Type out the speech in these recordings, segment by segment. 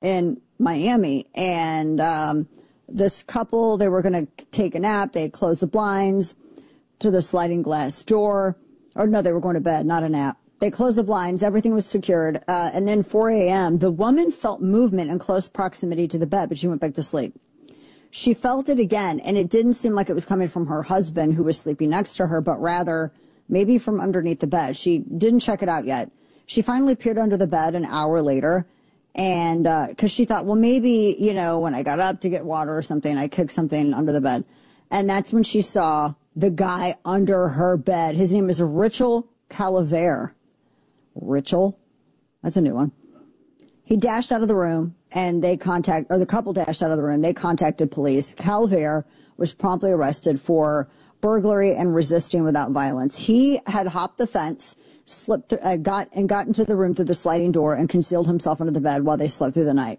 in Miami. And this couple, they were going to take a nap. They closed the blinds to the sliding glass door. Or no, they were going to bed, not a nap. They closed the blinds. Everything was secured. And then 4 a.m., the woman felt movement in close proximity to the bed, but she went back to sleep. She felt it again, and it didn't seem like it was coming from her husband, who was sleeping next to her, but rather maybe from underneath the bed. She didn't check it out yet. She finally peered under the bed an hour later, and because she thought, well, maybe, when I got up to get water or something, I kicked something under the bed. And that's when she saw the guy under her bed. His name is Richel Calavera. Richel? That's a new one. He dashed out of the room, and the couple dashed out of the room. They contacted police. Calavera was promptly arrested for burglary and resisting without violence. He had hopped the fence, got into the room through the sliding door, and concealed himself under the bed while they slept through the night.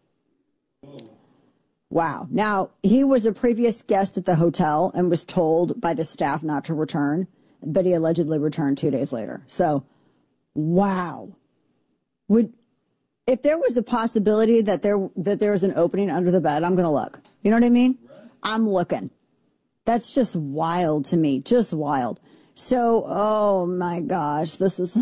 Wow. Now, he was a previous guest at the hotel and was told by the staff not to return, but he allegedly returned 2 days later. So, wow. If there was a possibility that there was an opening under the bed, I'm going to look. You know what I mean? Right. I'm looking. That's just wild to me. Just wild. So, oh my gosh, this is...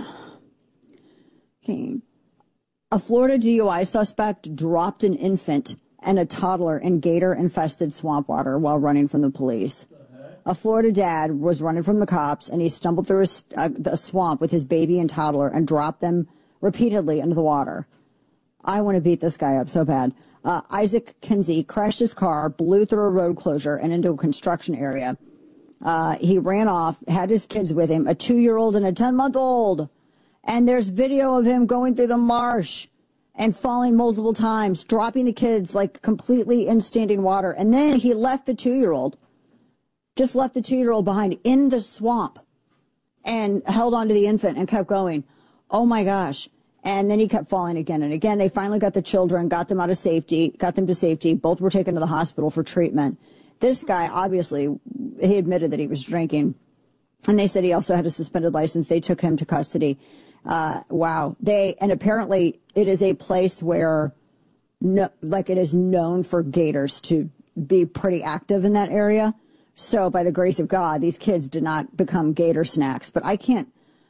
Okay. A Florida DUI suspect dropped an infant and a toddler in gator-infested swamp water while running from the police. A Florida dad was running from the cops, and he stumbled through a swamp with his baby and toddler and dropped them repeatedly into the water. I want to beat this guy up so bad. Isaac Kinsey crashed his car, blew through a road closure and into a construction area. He ran off, had his kids with him, a 2-year-old and a 10-month-old. And there's video of him going through the marsh and falling multiple times, dropping the kids like completely in standing water. And then he left the 2-year-old, just left the 2-year-old behind in the swamp and held onto the infant and kept going. Oh my gosh. And then he kept falling again and again. They finally got the children, got them to safety. Both were taken to the hospital for treatment. This guy, obviously, he admitted that he was drinking. And they said he also had a suspended license. They took him to custody. Wow. And apparently it is a place where, it is known for gators to be pretty active in that area. So by the grace of God, these kids did not become gator snacks. But I can't.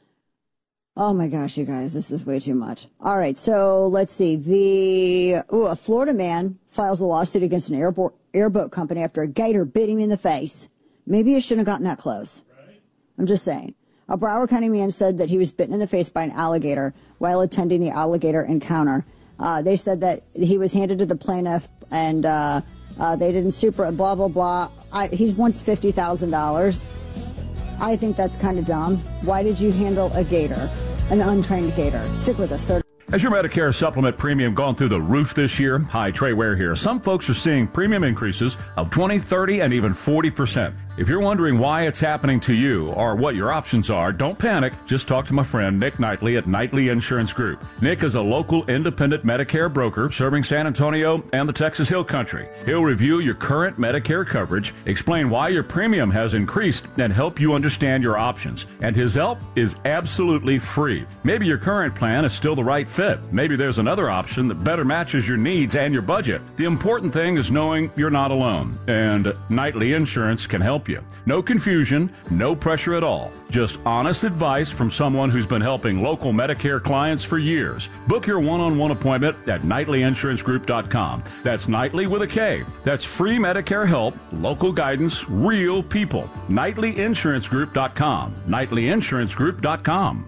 Oh my gosh, you guys, this is way too much. All right, so let's see. A Florida man files a lawsuit against an airboat company after a gator bit him in the face. Maybe you shouldn't have gotten that close. Right. I'm just saying. A Broward County man said that he was bitten in the face by an alligator while attending the alligator encounter. They said that he was handed to the plaintiff and they didn't blah, blah, blah. He wants $50,000. I think that's kind of dumb. Why did you handle a gator, an untrained gator? Stick with us. Has your Medicare supplement premium gone through the roof this year? Hi, Trey Ware here. Some folks are seeing premium increases of 20, 30, and even 40%. If you're wondering why it's happening to you or what your options are, don't panic. Just talk to my friend Nick Knightley at Knightley Insurance Group. Nick is a local independent Medicare broker serving San Antonio and the Texas Hill Country. He'll review your current Medicare coverage, explain why your premium has increased, and help you understand your options. And his help is absolutely free. Maybe your current plan is still the right fit. Maybe there's another option that better matches your needs and your budget. The important thing is knowing you're not alone, and Knightley Insurance can help you. No confusion, no pressure at all. Just honest advice from someone who's been helping local Medicare clients for years. Book your one-on-one appointment at KnightleyInsuranceGroup.com. That's Knightley with a K. That's free Medicare help, local guidance, real people. KnightleyInsuranceGroup.com. KnightleyInsuranceGroup.com.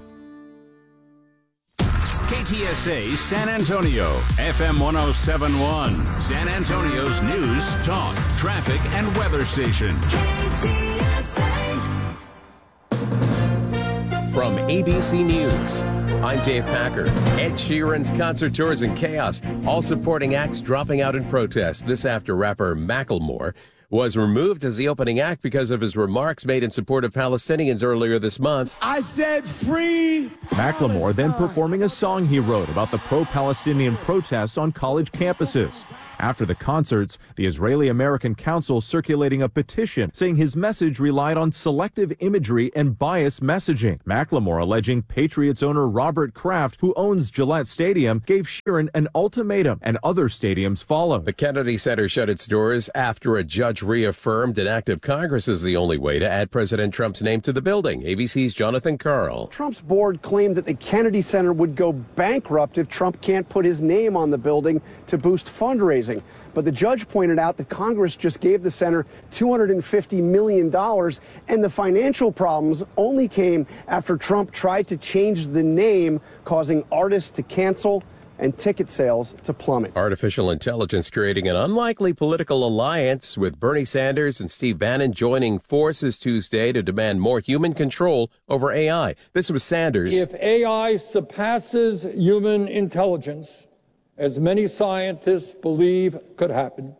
KTSA San Antonio, FM 107.1, San Antonio's news, talk, traffic, and weather station. KTSA. From ABC News, I'm Dave Packer. Ed Sheeran's concert tours in chaos, all supporting acts dropping out in protest. This after rapper Macklemore was removed as the opening act because of his remarks made in support of Palestinians earlier this month. I said free! Macklemore then performing a song he wrote about the pro-Palestinian protests on college campuses. After the concerts, the Israeli-American Council circulating a petition saying his message relied on selective imagery and biased messaging. Macklemore alleging Patriots owner Robert Kraft, who owns Gillette Stadium, gave Sheeran an ultimatum, and other stadiums followed. The Kennedy Center shut its doors after a judge reaffirmed an act of Congress is the only way to add President Trump's name to the building. ABC's Jonathan Karl. Trump's board claimed that the Kennedy Center would go bankrupt if Trump can't put his name on the building to boost fundraising. But the judge pointed out that Congress just gave the center $250 million, and the financial problems only came after Trump tried to change the name, causing artists to cancel and ticket sales to plummet. Artificial intelligence creating an unlikely political alliance, with Bernie Sanders and Steve Bannon joining forces Tuesday to demand more human control over AI. This was Sanders. If AI surpasses human intelligence, as many scientists believe could happen,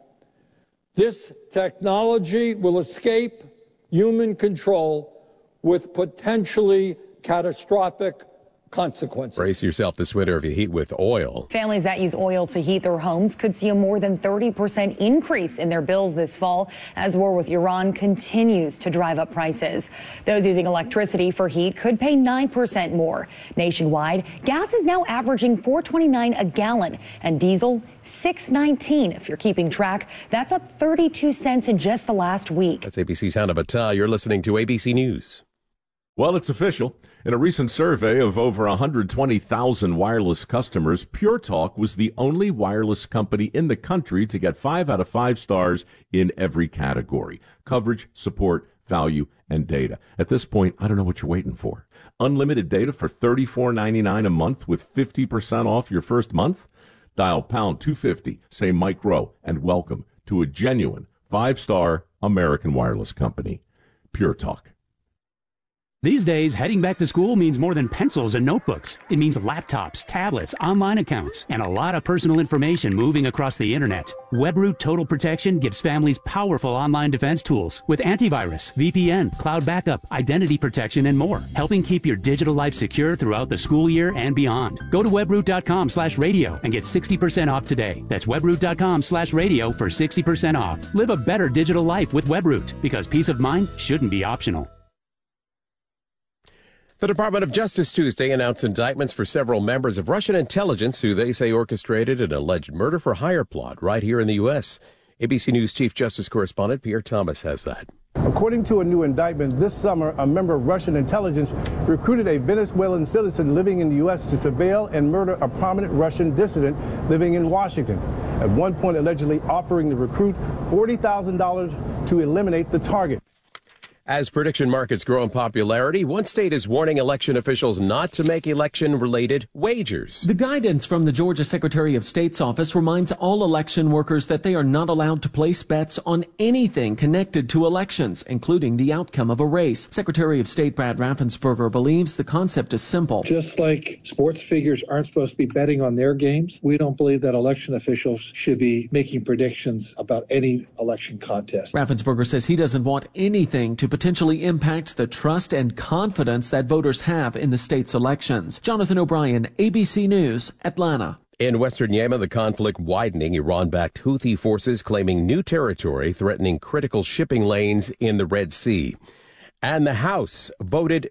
this technology will escape human control with potentially catastrophic consequences. Brace yourself this winter if you heat with oil. Families that use oil to heat their homes could see a more than 30% increase in their bills this fall as war with Iran continues to drive up prices. Those using electricity for heat could pay 9% more. Nationwide, gas is now averaging $4.29 a gallon and diesel $6.19. If you're keeping track, that's up 32 cents in just the last week. That's ABC's Hannah Battah. You're listening to ABC News. Well, it's official. In a recent survey of over 120,000 wireless customers, Pure Talk was the only wireless company in the country to get 5 out of 5 stars in every category: coverage, support, value, and data. At this point, I don't know what you're waiting for. Unlimited data for $34.99 a month with 50% off your first month? Dial pound 250, say Mike Rowe, and welcome to a genuine 5-star American wireless company. Pure Talk. These days, heading back to school means more than pencils and notebooks. It means laptops, tablets, online accounts, and a lot of personal information moving across the internet. WebRoot Total Protection gives families powerful online defense tools with antivirus, VPN, cloud backup, identity protection, and more, helping keep your digital life secure throughout the school year and beyond. Go to webroot.com/radio and get 60% off today. That's webroot.com/radio for 60% off. Live a better digital life with WebRoot, because peace of mind shouldn't be optional. The Department of Justice Tuesday announced indictments for several members of Russian intelligence who they say orchestrated an alleged murder-for-hire plot right here in the U.S. ABC News Chief Justice Correspondent Pierre Thomas has that. According to a new indictment, this summer, a member of Russian intelligence recruited a Venezuelan citizen living in the U.S. to surveil and murder a prominent Russian dissident living in Washington, at one point allegedly offering the recruit $40,000 to eliminate the target. As prediction markets grow in popularity, one state is warning election officials not to make election-related wagers. The guidance from the Georgia Secretary of State's office reminds all election workers that they are not allowed to place bets on anything connected to elections, including the outcome of a race. Secretary of State Brad Raffensperger believes the concept is simple. Just like sports figures aren't supposed to be betting on their games, we don't believe that election officials should be making predictions about any election contest. Raffensperger says he doesn't want anything to potentially impact the trust and confidence that voters have in the state's elections. Jonathan O'Brien, ABC News, Atlanta. In western Yemen, the conflict widening. Iran-backed Houthi forces claiming new territory, threatening critical shipping lanes in the Red Sea. And the House voted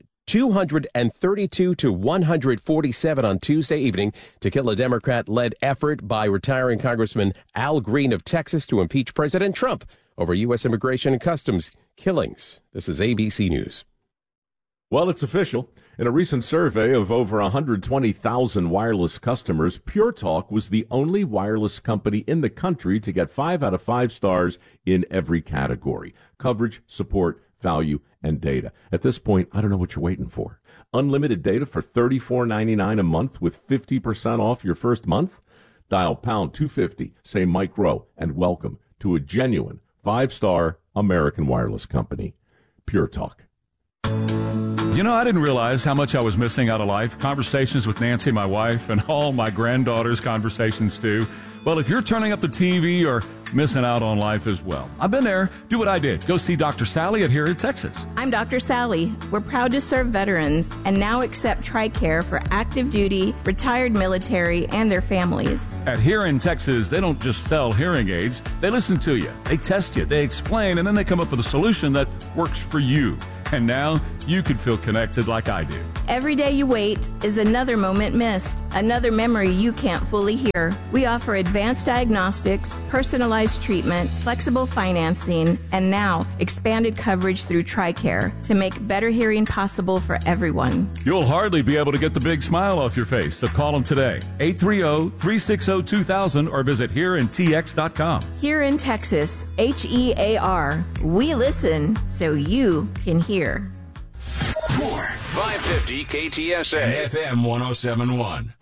232 to 147 on Tuesday evening to kill a Democrat-led effort by retiring Congressman Al Green of Texas to impeach President Trump over U.S. immigration and customs killings. This is ABC News. Well, it's official. In a recent survey of over 120,000 wireless customers, Pure Talk was the only wireless company in the country to get 5 out of 5 stars in every category: coverage, support, value, and data. At this point, I don't know what you're waiting for. Unlimited data for $34.99 a month with 50% off your first month? Dial pound 250, say Mike Rowe, and welcome to a genuine 5-star American wireless company. Pure Talk. You know, I didn't realize how much I was missing out of life. Conversations with Nancy, my wife, and all my granddaughter's conversations, too. Well, if you're turning up the TV or missing out on life as well, I've been there. Do what I did. Go see Dr. Sally at Here in Texas. I'm Dr. Sally. We're proud to serve veterans and now accept TRICARE for active duty, retired military, and their families. At Here in Texas, they don't just sell hearing aids. They listen to you. They test you. They explain, and then they come up with a solution that works for you. And now you can feel connected like I do. Every day you wait is another moment missed, another memory you can't fully hear. We offer advanced diagnostics, personalized treatment, flexible financing, and now expanded coverage through TRICARE to make better hearing possible for everyone. You'll hardly be able to get the big smile off your face, so call them today. 830-360-2000 or visit HereInTX.com. Here in Texas, HEAR. We listen so you can hear. More 550 KTSA FM 1071.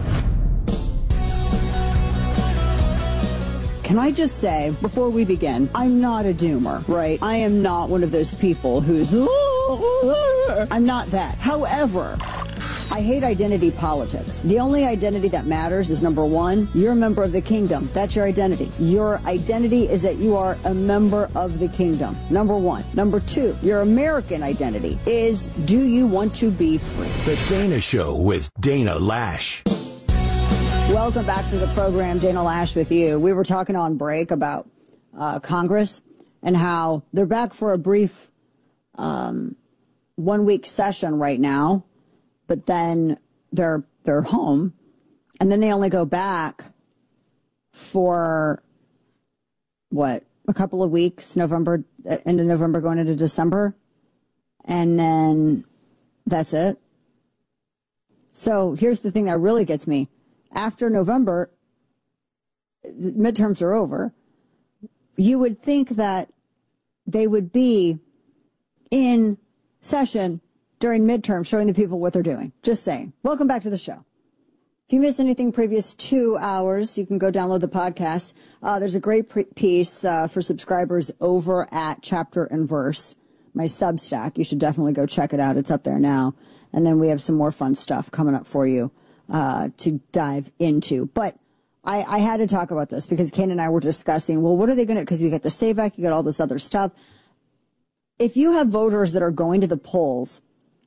Can I just say, before we begin, I'm not a doomer, right? I am not one of those people who's... I'm not that. However, I hate identity politics. The only identity that matters is, number one, you're a member of the kingdom. That's your identity. Your identity is that you are a member of the kingdom. Number one. Number two, your American identity is, do you want to be free? The Dana Show with Dana Lash. Welcome back to the program, Dana Lash with you. We were talking on break about Congress and how they're back for a brief 1 week session right now. But then they're home, and then they only go back for, a couple of weeks, November, end of November going into December, and then that's it. So here's the thing that really gets me. After November, the midterms are over, you would think that they would be in session during midterm, showing the people what they're doing. Just saying. Welcome back to the show. If you missed anything previous 2 hours, you can go download the podcast. There's a great piece for subscribers over at Chapter and Verse, my Substack. You should definitely go check it out. It's up there now. And then we have some more fun stuff coming up for you to dive into. But I had to talk about this because Kane and I were discussing, well, what are they going to, because you get the SAVE Act, you get all this other stuff. If you have voters that are going to the polls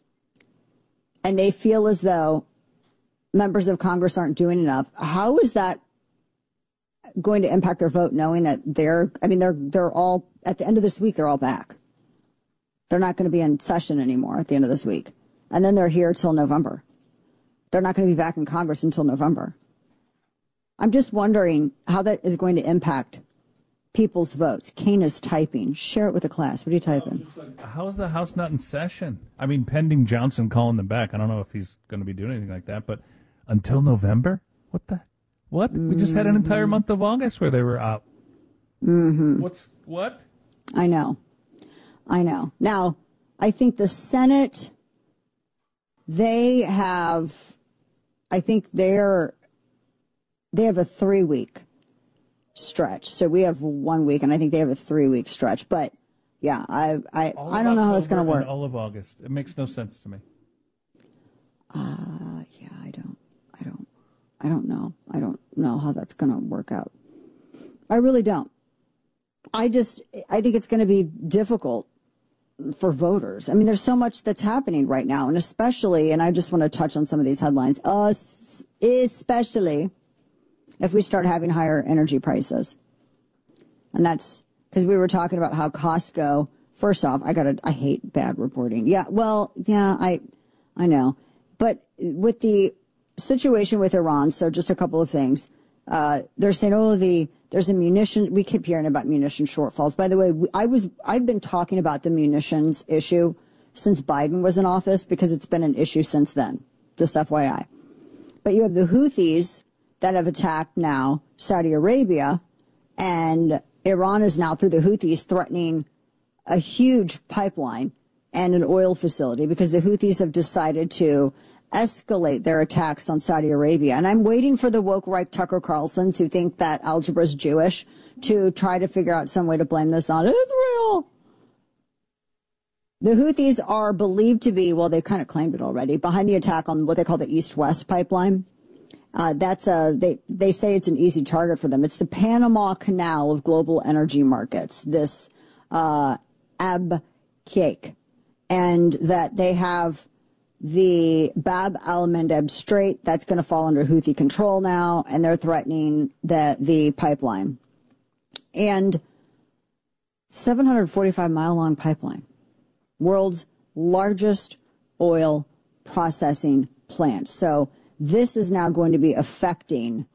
and they feel as though members of Congress aren't doing enough, how is that going to impact their vote, knowing that they're all, at the end of this week, they're all back. They're not going to be in session anymore at the end of this week. And then they're here till November. They're not going to be back in Congress until November. I'm just wondering how that is going to impact people's votes. Kane is typing. Share it with the class. What are you typing? How is the House not in session? I mean, pending Johnson calling them back. I don't know if he's going to be doing anything like that, but until November? What? Mm-hmm. We just had an entire month of August where they were out. Mm-hmm. What? I know. Now, I think the Senate, they have a 3-week stretch. So we have 1 week, and I think they have a 3-week stretch. But yeah, I don't know how it's going to work. All of August. It makes no sense to me. Yeah, I don't know. I don't know how that's going to work out. I really don't. I think it's going to be difficult for voters. I mean, there's so much that's happening right now, and especially, and I just want to touch on some of these headlines, especially if we start having higher energy prices. And that's because we were talking about how Costco, first off, I hate bad reporting. Yeah, well, yeah, I know. But with the situation with Iran, so just a couple of things. They're saying, there's a munition. We keep hearing about munition shortfalls. By the way, I've been talking about the munitions issue since Biden was in office because it's been an issue since then. Just FYI. But you have the Houthis that have attacked now Saudi Arabia, and Iran is now through the Houthis threatening a huge pipeline and an oil facility because the Houthis have decided to escalate their attacks on Saudi Arabia. And I'm waiting for the woke right Tucker Carlsons who think that algebra is Jewish to try to figure out some way to blame this on Israel. The Houthis are believed to be, well, they've kind of claimed it already, behind the attack on what they call the East-West pipeline. They say it's an easy target for them. It's the Panama Canal of global energy markets, this Abqaiq, and that they have the Bab al-Mandeb Strait that's going to fall under Houthi control now, and they're threatening the pipeline. And 745-mile-long pipeline, world's largest oil processing plant. So this is now going to be affecting